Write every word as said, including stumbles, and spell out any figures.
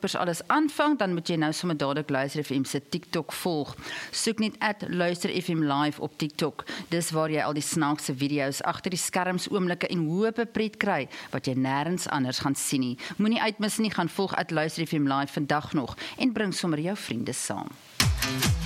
snoepers alles aanvang, dan moet jy nou sommer dadelik Luister F M se TikTok volg. Soek net at Luister F M Live op TikTok. Dis waar jy al die snaakse video's agter die skerms oomblikke en hoop pret kry, wat jy nêrens anders gaan sien nie. Moenie uitmis nie, gaan volg at Luister F M Live vandag nog en bring sommer jou vriende saam.